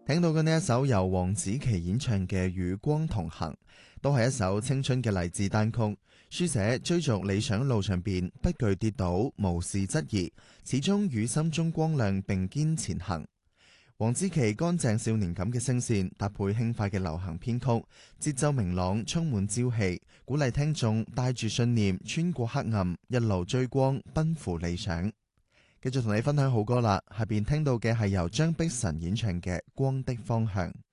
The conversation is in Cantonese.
聽到嘅呢一首由黃子琪演唱嘅《與光同行》，都係一首青春嘅勵志單曲，書寫追逐理想路上邊不懼跌倒，無視質疑，始終與心中光亮並肩前行。黃子琪乾淨少年感嘅聲線，搭配輕快嘅流行編曲，節奏明朗，充滿朝氣，鼓勵聽眾帶住信念穿過黑暗，一路追光，奔赴理想。繼續同你分享好歌啦，下邊聽到嘅係由張碧晨演唱嘅《光的方向》。